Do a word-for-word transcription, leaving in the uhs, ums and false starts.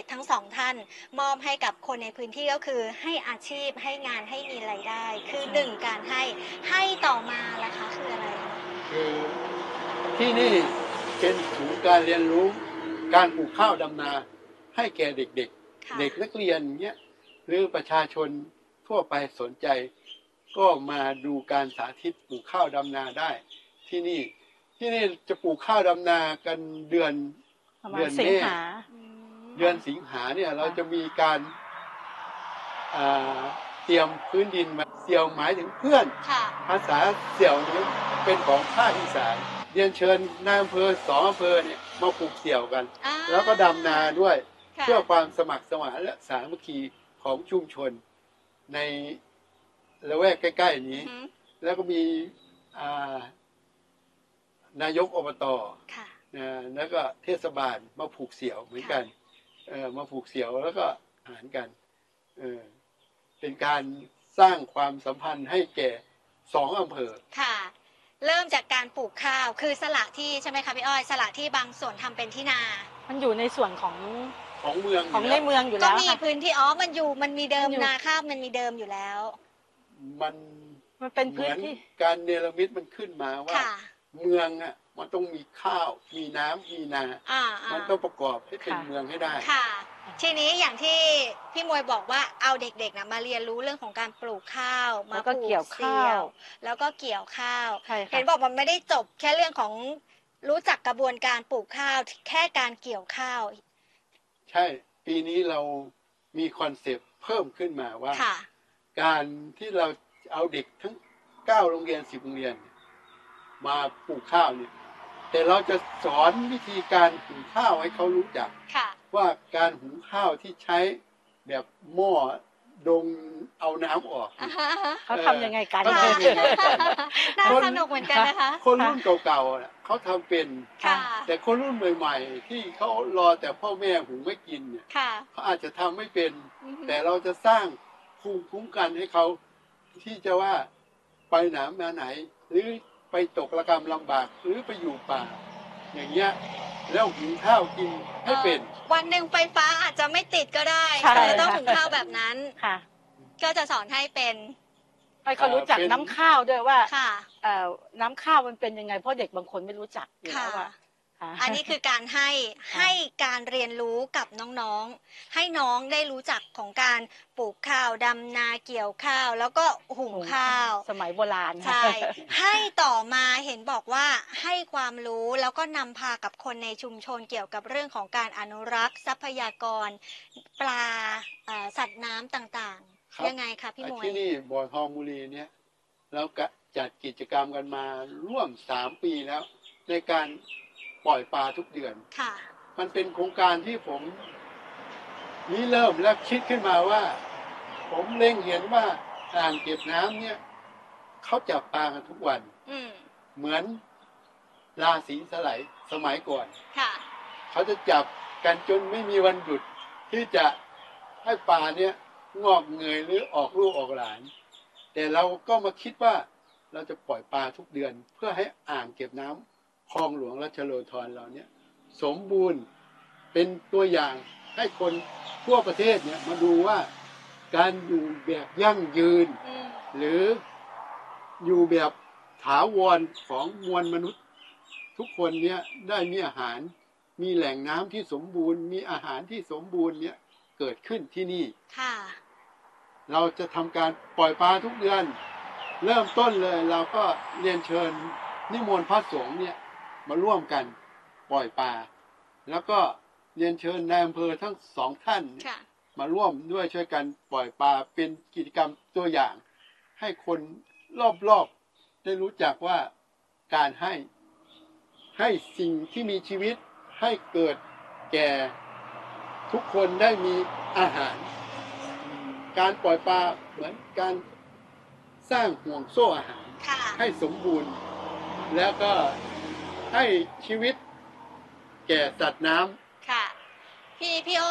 จทั้งสองท่านมอบให้กับคนในพื้นที่ก็คือให้อาชีพให้งานให้มีรายได้คือหนึ่งการให้ให้ต่อมาล่ะคะคืออะไรคะคือที่นี่เป็นศูนย์การเรียนรู้การปลูกข้าวดำนาให้แก่เด็กๆ เด็กนักเรียนเนี้ยหรือประชาชนทั่วไปสนใจก็มาดูการสาธิตปลูกข้าวดำนาได้ที่นี่ที่นี่จะปลูกข้าวดำนากันเดือนเดือนสิงหาเดือนสิงหาเนี่ยเราจะมีการเตรียมพื้นดินมาเสี่ยวหมายถึงเพื่อนภาษาเสี่ยวนี้เป็นของภาคอีสานเรียนเชิญนายอำเภอสองอำเภอเนี่ยมาปลูกเสี่ยวกันแล้วก็ดำนาด้วยเพื่อความสมัครสมานและสามัคคีของชุมชนในละแวกใกล้ๆนี้แล้วก็มีนายกอบตแล้วก็เทศบาลมาผูกเสี่ยวเหมือนกันมาผูกเสี่ยวแล้วก็หารกันเป็นการสร้างความสัมพันธ์ให้แก่สองอำเภอค่ะเริ่มจากการปลูกข้าวคือสละที่ใช่ไหมคะพี่อ้อยสละที่บางส่วนทำเป็นที่นามันอยู่ในส่วนของของเมืองของในเมืองอยู่แล้วก็มีพื้นที่อ๋อมันอยู่มันมีเดิมนาข้าวมันมีเดิมอยู่แล้วมันมันเป็นพื้นที่การเนรมิตมันขึ้นมาว่าเมืองอ่ะมันต้องมีข้าวมีน้ำมีนามันต้องประกอบให้เป็นเมืองให้ได้ค่ะทีนี้อย่างที่พี่มวยบอกว่าเอาเด็กๆนะมาเรียนรู้เรื่องของการปลูกข้าวมาปลูกเสี่ยวแล้วก็เกี่ยวข้าวเห็นบอกมันไม่ได้จบแค่เรื่องของรู้จักกระบวนการปลูกข้าวแค่การเกี่ยวข้าวใช่ปีนี้เรามีคอนเซปต์เพิ่มขึ้นมาว่าการที่เราเอาเด็กทั้งเก้าโรงเรียนสิบโรงเรียนมาปลูกข้าวเนี่ยแต่เราจะสอนวิธีการหุงข้าวให้เขารู้จักว่าการหุงข้าวที่ใช้แบบหม้อดงเอาน้ำออกเขาทำยังไงกันน่าสนุกเหมือนกันนะคะคนรุ่นเก่าๆเขาทำเป็นแต่คนรุ่นใหม่ๆที่เขารอแต่พ่อแม่หุงไม่กินเนี่ยเขาอาจจะทำไม่เป็นแต่เราจะสร้างภูมิคุ้มกันให้เขาที่จะว่าไปไหนมาไหนหรือไปตกระกำลำบากหรือไปอยู่ป่าอย่างเงี้ยแล้วหุงข้าวกินให้เป็นวันหนึ่งไฟฟ้าอาจจะไม่ติดก็ได้แต่ต้องหุงข้าวแบบนั้นก็จะสอนให้เป็นให้เขารู้จักน้ำข้าวด้วยว่าน้ำข้าวมันเป็นยังไงเพราะเด็กบางคนไม่รู้จักอยู่แล้วว่าอันนี้คือการให้ให้การเรียนรู้กับน้องๆให้น้องได้รู้จักของการปลูกข้าวดำนาเกี่ยวข้าวแล้วก็หุงข้าวสมัยโบราณใช่ให้ต่อมาเห็นบอกว่าให้ความรู้แล้วก็นำพากับคนในชุมชนเกี่ยวกับเรื่องของการอนุรักษ์ทรัพยากรปลาสัตว์น้ำต่างๆยังไงคะพี่มวยที่นี่บ่อทองบุรีเนี่ยเราจัดกิจกรรมกันมาร่วมสามปีแล้วในการปล่อยปลาทุกเดือนมันเป็นโครงการที่ผมนี้เริ่มและคิดขึ้นมาว่าผมเล็งเห็นว่าอ่างเก็บน้ำเนี่ยเขาจับปลากันทุกวันเหมือนราศีสไลด์สมัยก่อนเขาจะจับกันจนไม่มีวันหยุดที่จะให้ปลาเนี่ยงอกเงยหรือออกลูกออกหลานแต่เราก็มาคิดว่าเราจะปล่อยปลาทุกเดือนเพื่อให้อ่างเก็บน้ำคลองหลวงรัชโลธรเราเนี่ยสมบูรณ์เป็นตัวอย่างให้คนทั่วประเทศเนี่ยมาดูว่าการอยู่แบบยั่งยืนหรืออยู่แบบถาวรของมวลมนุษย์ทุกคนเนี่ยได้มีอาหารมีแหล่งน้ำที่สมบูรณ์มีอาหารที่สมบูรณ์เนี่ยเกิดขึ้นที่นี่เราจะทำการปล่อยปลาทุกเดือนเริ่มต้นเลยเราก็เรียนเชิญนิมนต์พระสงฆ์เนี่ยมาร่วมกันปล่อยปลาแล้วก็เรียนเชิญนายอำเภอทั้งสองท่านมาร่วมด้วยช่วยกันปล่อยปลาเป็นกิจกรรมตัวอย่างให้คนรอบๆได้รู้จักว่าการให้ให้สิ่งที่มีชีวิตให้เกิดแก่ทุกคนได้มีอาหารการปล่อยปลาเหมือนการสร้างห่วงโซ่อาหารให้สมบูรณ์แล้วก็ให้ชีวิตแก่สัตว์น้ำค่ะพี่พี่